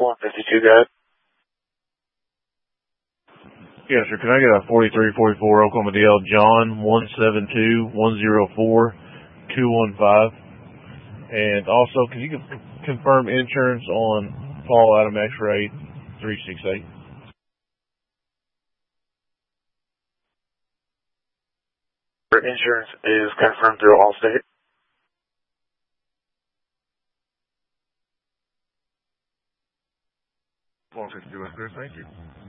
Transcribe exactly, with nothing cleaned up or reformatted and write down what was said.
one fifty-two, guys. Yes, sir. Can I get a forty-three forty-four Oklahoma D L John one seven two one zero four two one five? And also, can you confirm insurance on Paul Adam X-Ray three six eight? Insurance is confirmed through Allstate. one fifty-two, thank you.